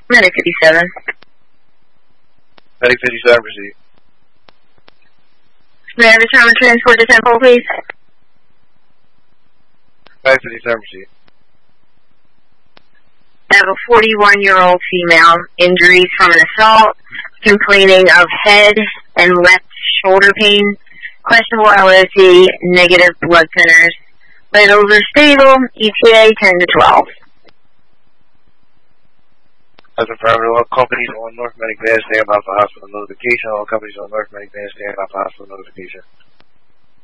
Medic 57. Medic 57, proceed. May I return the transport to Temple, please? Medic 57, proceed. I have a 41-year-old female, injuries from an assault, complaining of head and left shoulder pain, questionable LOC, negative blood thinners. Vitals are stable, ETA 10 to 12. As affirmative, all companies on North Medic Van stand by for hospital notification. All companies on North Medic Van stand by for hospital notification.